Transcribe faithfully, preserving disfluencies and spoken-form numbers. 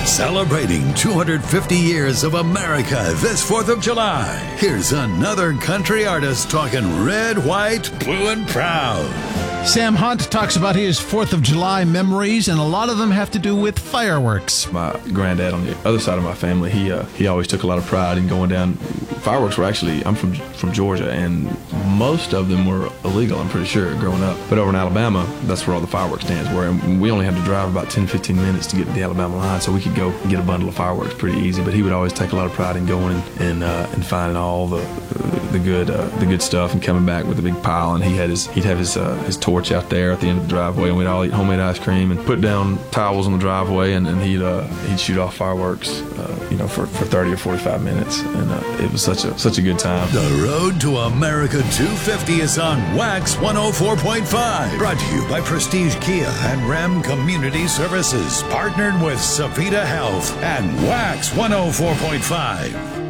Celebrating two hundred fifty years of America this fourth of July. Here's another country artist talking red, white, blue, and proud. Sam Hunt talks about his fourth of July memories, and a lot of them have to do with fireworks. My granddad on the other side of my family, he uh, he always took a lot of pride in going down. Fireworks were actually, I'm from from Georgia, and most of them were illegal, I'm pretty sure, growing up. But over in Alabama, that's where all the fireworks stands were, and we only had to drive about ten, fifteen minutes to get to the Alabama line, so we could go get a bundle of fireworks pretty easy. But he would always take a lot of pride in going and and, uh, and finding all the the good uh, the good stuff and coming back with a big pile. And he had his he'd have his uh, his torch out there at the end of the driveway, and we'd all eat homemade ice cream and put down towels on the driveway, and, and he'd uh, he'd shoot off fireworks, uh, you know, for, for thirty or forty-five minutes, and uh, it was such a such a good time. The road to America two fifty is on Wax one oh four point five. Brought to you by Prestige Kia and Ram Community Services. Partnered with Savita Health and Wax one oh four point five.